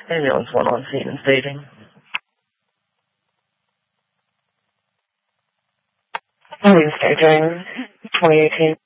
Ambulance 1 on scene and staging. 1 staging, 2018.